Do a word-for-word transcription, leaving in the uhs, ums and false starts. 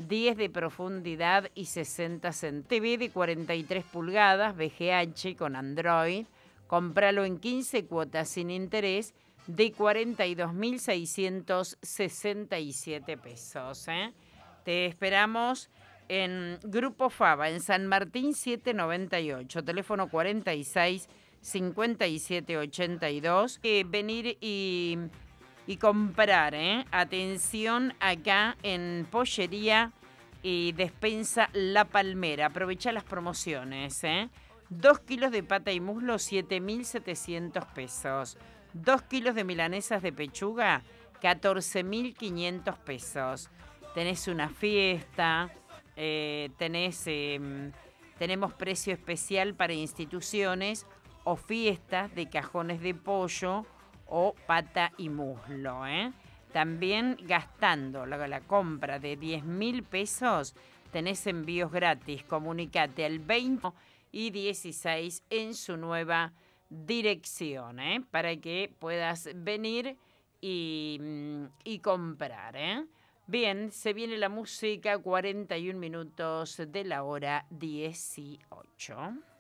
diez de profundidad y sesenta centímetros. T V de cuarenta y tres pulgadas, V G H con Android. Cómpralo en quince cuotas sin interés de cuarenta y dos mil seiscientos sesenta y siete pesos. ¿eh? Te esperamos en Grupo Fava, en San Martín setecientos noventa y ocho, teléfono cuarenta y seis, cincuenta y siete, ochenta y dos. Eh, venir y, y comprar, ¿eh? Atención acá en Pollería y Despensa La Palmera. Aprovecha las promociones, ¿eh? Dos kilos de pata y muslo, siete mil setecientos pesos. Dos kilos de milanesas de pechuga, catorce mil quinientos pesos. Tenés una fiesta, eh, tenés, eh, tenemos precio especial para instituciones o fiestas de cajones de pollo o pata y muslo. ¿eh? También gastando la, la compra de diez mil pesos, tenés envíos gratis. Comunicate al veinte y dieciséis en su nueva dirección, ¿eh? para que puedas venir y, y comprar. ¿eh? Bien, se viene la música, cuarenta y un minutos de la hora dieciocho.